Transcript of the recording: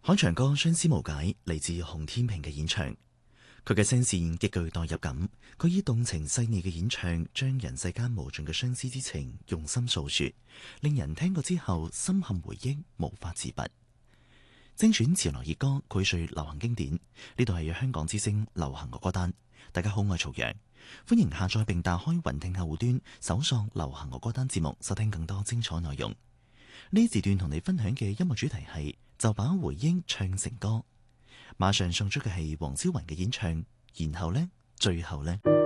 開場歌《相思無解》嚟自洪天平嘅演唱，佢嘅聲線極具代入感，佢以動情細膩嘅演唱，將人世間無盡嘅相思之情用心訴說，令人聽過之後深陷回憶，無法自拔。精選潮流熱歌，膾萃流行經典，呢度係香港之聲流行樂歌單。大家好，我係曹陽，歡迎下載並打開雲聽客戶端，搜索流行樂歌單節目，收聽更多精彩內容。呢時段同你分享嘅音樂主題係就把回憶唱成歌，馬上送出嘅係黃超雲嘅演唱，然後呢，最後呢。